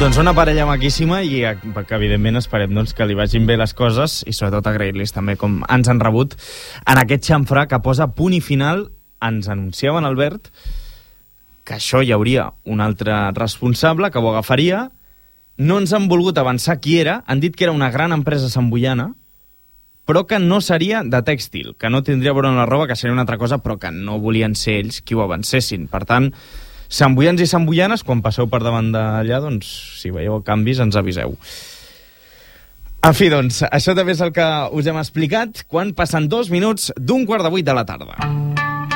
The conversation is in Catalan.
Doncs una parella maquíssima i que evidentment esperem que li vagin bé les coses i sobretot agrair-los també com ens han rebut en aquest xamfrà que posa punt i final. Ens anunciaven, Albert, que això hi hauria un altre responsable que ho agafaria. No ens han volgut avançar qui era, han dit que era una gran empresa samboiana, però que no seria de tèxtil, que no tindria a veure amb la roba, que seria una altra cosa, però que no volien ser ells qui ho avancessin. Per tant, samboians i samboianes, quan passeu per davant d'allà, doncs, si veieu canvis, ens aviseu. En fi, doncs, això també és el que us hem explicat quan passen 2 minuts d'1:15 de la tarda.